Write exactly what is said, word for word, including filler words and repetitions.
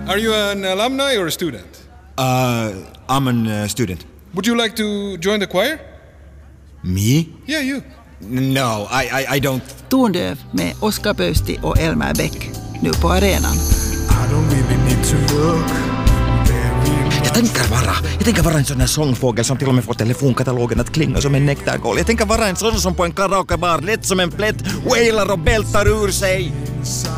Are you an alumni or a student? Uh, I'm a uh, student. Would you like to join the choir? Me? Yeah, you. No, I, I, I don't. Tondöv med Oskar Pöysti och Elmer Bäck. Nu på arenan. Jag tänker vara, jag tänker vara en sån här sångfågel som till och med får telefonkatalogen att klinga som en nektarkål. Jag tänker vara en sån som på en karaokebar lätt som en plätt wailar och bältar ur sig.